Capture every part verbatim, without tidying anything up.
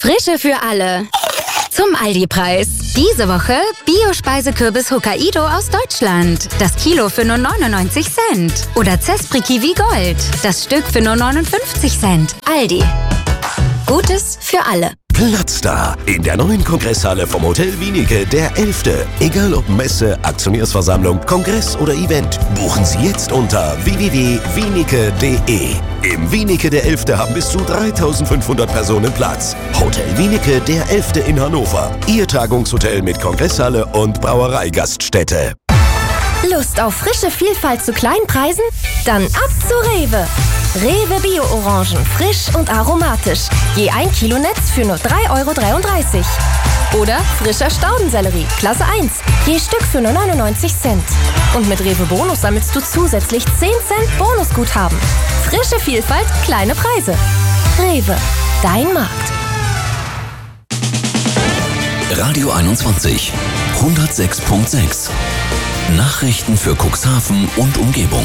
Frische für alle. Zum Aldi-Preis. Diese Woche Bio-Speisekürbis Hokkaido aus Deutschland. Das Kilo für nur neunundneunzig Cent. Oder Zespri Kiwi Gold. Das Stück für nur neunundfünfzig Cent. Aldi. Gutes für alle. Platzstar in der neuen Kongresshalle vom Hotel Wienicke, der elfte. Egal ob Messe, Aktionärsversammlung, Kongress oder Event, buchen Sie jetzt unter w w w punkt wienicke punkt de. Im Wienicke der elfte haben bis zu dreitausendfünfhundert Personen Platz. Hotel Wienicke der elfte in Hannover. Ihr Tagungshotel mit Kongresshalle und Brauereigaststätte. Lust auf frische Vielfalt zu kleinen Preisen? Dann ab zu Rewe. Rewe Bio-Orangen, frisch und aromatisch. Je ein Kilo Netz für nur drei Euro dreiunddreißig. Oder frischer Staudensellerie, Klasse eins, je Stück für nur neunundneunzig Cent. Und mit Rewe Bonus sammelst du zusätzlich zehn Cent Bonusguthaben. Frische Vielfalt, kleine Preise. Rewe, dein Markt. Radio einundzwanzig, hundertsechs Komma sechs. Nachrichten für Cuxhaven und Umgebung.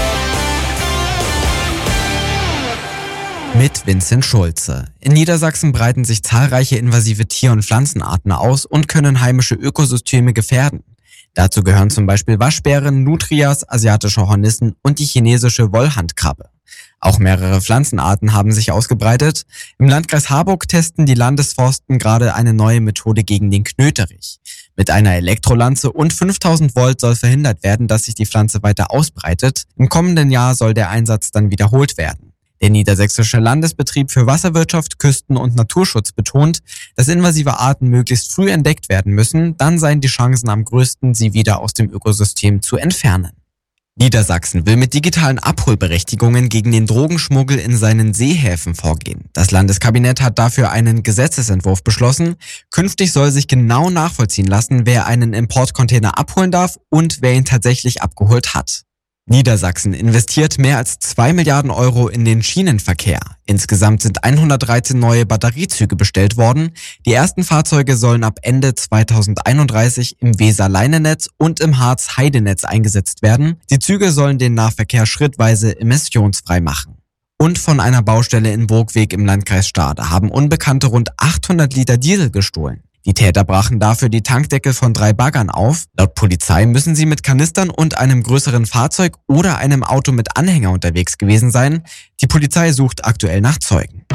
Mit Vincent Schulze. In Niedersachsen breiten sich zahlreiche invasive Tier- und Pflanzenarten aus und können heimische Ökosysteme gefährden. Dazu gehören zum Beispiel Waschbären, Nutrias, asiatische Hornissen und die chinesische Wollhandkrabbe. Auch mehrere Pflanzenarten haben sich ausgebreitet. Im Landkreis Harburg testen die Landesforsten gerade eine neue Methode gegen den Knöterich. Mit einer Elektrolanze und fünftausend Volt soll verhindert werden, dass sich die Pflanze weiter ausbreitet. Im kommenden Jahr soll der Einsatz dann wiederholt werden. Der Niedersächsische Landesbetrieb für Wasserwirtschaft, Küsten- und Naturschutz betont, dass invasive Arten möglichst früh entdeckt werden müssen, dann seien die Chancen am größten, sie wieder aus dem Ökosystem zu entfernen. Niedersachsen will mit digitalen Abholberechtigungen gegen den Drogenschmuggel in seinen Seehäfen vorgehen. Das Landeskabinett hat dafür einen Gesetzesentwurf beschlossen. Künftig soll sich genau nachvollziehen lassen, wer einen Importcontainer abholen darf und wer ihn tatsächlich abgeholt hat. Niedersachsen investiert mehr als zwei Milliarden Euro in den Schienenverkehr. Insgesamt sind hundertdreizehn neue Batteriezüge bestellt worden. Die ersten Fahrzeuge sollen ab Ende zweitausendeinunddreißig im Weser-Leinenetz und im Harz-Heidenetz eingesetzt werden. Die Züge sollen den Nahverkehr schrittweise emissionsfrei machen. Und von einer Baustelle in Burgweg im Landkreis Stade haben Unbekannte rund achthundert Liter Diesel gestohlen. Die Täter brachen dafür die Tankdeckel von drei Baggern auf. Laut Polizei müssen sie mit Kanistern und einem größeren Fahrzeug oder einem Auto mit Anhänger unterwegs gewesen sein. Die Polizei sucht aktuell nach Zeugen.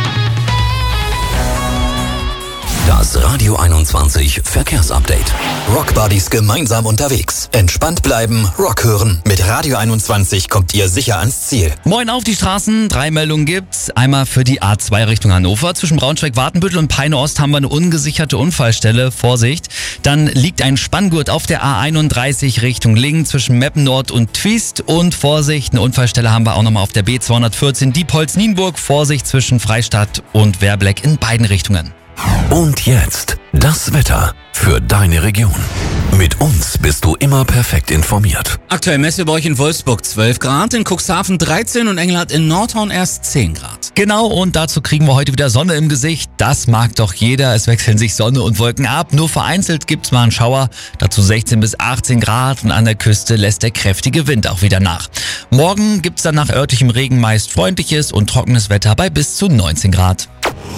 Das Radio einundzwanzig Verkehrsupdate. Rockbuddies gemeinsam unterwegs. Entspannt bleiben, Rock hören. Mit Radio einundzwanzig kommt ihr sicher ans Ziel. Moin auf die Straßen. Drei Meldungen gibt's. Einmal für die A zwei Richtung Hannover. Zwischen Braunschweig-Watenbüttel und Peine Ost haben wir eine ungesicherte Unfallstelle. Vorsicht. Dann liegt ein Spanngurt auf der A einunddreißig Richtung Lingen zwischen Meppen Nord und Twist. Und Vorsicht, eine Unfallstelle haben wir auch nochmal auf der B zweihundertvierzehn Diepholz-Nienburg. Vorsicht zwischen Freistadt und Werbleck in beiden Richtungen. Und jetzt das Wetter für deine Region. Mit uns bist du immer perfekt informiert. Aktuell messen wir bei euch in Wolfsburg zwölf Grad, in Cuxhaven dreizehn und Engelhardt in Nordhorn erst zehn Grad. Genau, und dazu kriegen wir heute wieder Sonne im Gesicht. Das mag doch jeder. Es wechseln sich Sonne und Wolken ab. Nur vereinzelt gibt's mal einen Schauer. Dazu sechzehn bis achtzehn Grad und an der Küste lässt der kräftige Wind auch wieder nach. Morgen gibt's dann nach örtlichem Regen meist freundliches und trockenes Wetter bei bis zu neunzehn Grad.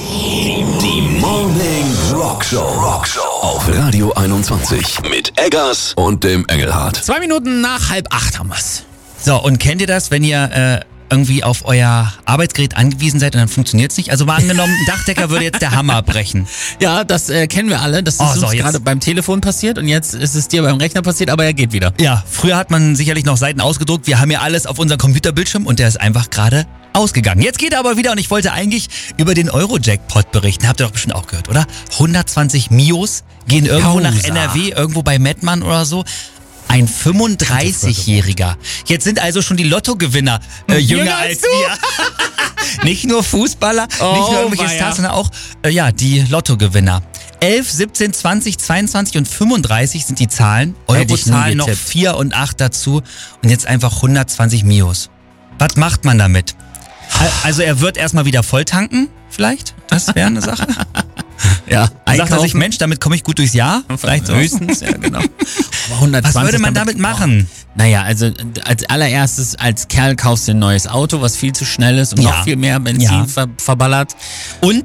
Die Morning Rock Show. Rock Show auf Radio einundzwanzig mit Eggers und dem Engelhardt. Zwei Minuten nach halb acht haben wir's. So, und kennt ihr das, wenn ihr äh, irgendwie auf euer Arbeitsgerät angewiesen seid und dann funktioniert's nicht? Also mal angenommen, ein Dachdecker würde jetzt der Hammer brechen. Ja, das äh, kennen wir alle. Das ist Oh, so, uns jetzt- gerade beim Telefon passiert und jetzt ist es dir beim Rechner passiert, aber er geht wieder. Ja, früher hat man sicherlich noch Seiten ausgedruckt. Wir haben ja alles auf unserem Computerbildschirm und der ist einfach gerade ausgegangen. Jetzt geht er aber wieder und ich wollte eigentlich über den Euro-Jackpot berichten. Habt ihr doch bestimmt auch gehört, oder? hundertzwanzig Mios gehen irgendwo Jausa. nach N R W, irgendwo bei Mettmann oder so. Ein fünfunddreißigjähriger. Jetzt sind also schon die Lottogewinner äh, jünger, Jünger als als du? wir. Nicht nur Fußballer, Oh, nicht nur irgendwelche weia. Stars, sondern auch äh, ja, die Lottogewinner. elf, siebzehn, zwanzig, zweiundzwanzig und fünfunddreißig sind die Zahlen. Hätte ich nie Eurozahlen noch getippt. vier und acht dazu und jetzt einfach hundertzwanzig Mios. Was macht man damit? Al- Also er wird erstmal wieder voll tanken, vielleicht? Das wäre eine Sache. Ja, Dann sagt er sich, Mensch, damit komme ich gut durchs Jahr. Vielleicht so. höchstens, ja genau. Aber hundertzwanzig Was würde man damit machen? Naja, also als allererstes als Kerl kaufst du ein neues Auto, was viel zu schnell ist und Ja. noch viel mehr Benzin Ja. ver verballert. Und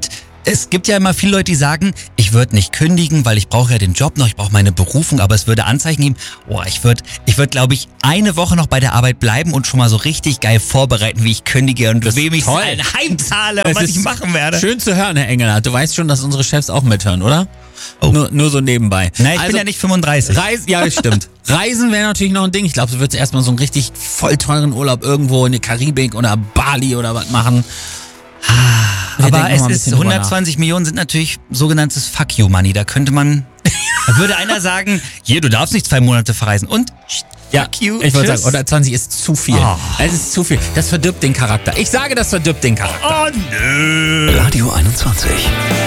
Es gibt ja immer viele Leute, die sagen, ich würde nicht kündigen, weil ich brauche ja den Job noch, ich brauche meine Berufung, aber es würde Anzeichen geben, oh, ich würde, ich würde, glaube ich, eine Woche noch bei der Arbeit bleiben und schon mal so richtig geil vorbereiten, wie ich kündige und Das wem ich toll. allen heimzahle und Es was ist ich machen werde. Schön zu hören, Herr Engelhardt. Du weißt schon, dass unsere Chefs auch mithören, oder? Oh. Nur, nur so nebenbei. Na, ich Also, bin ja nicht fünfunddreißig. Reisen, ja, das stimmt. Reisen wäre natürlich noch ein Ding. Ich glaube, du würdest erstmal so einen richtig voll teuren Urlaub irgendwo in die Karibik oder Bali oder was machen. Wir Aber denken es mal ein ist bisschen drüber hundertzwanzig Millionen sind natürlich sogenanntes Fuck you Money. Da könnte man, da würde einer sagen, hier, du darfst nicht zwei Monate verreisen und Ja, fuck you, ich wollte tschüss. sagen, hundertzwanzig ist zu viel. Oh. Es ist zu viel. Das verdirbt den Charakter. Ich sage, das verdirbt den Charakter. Oh nö. Radio einundzwanzig.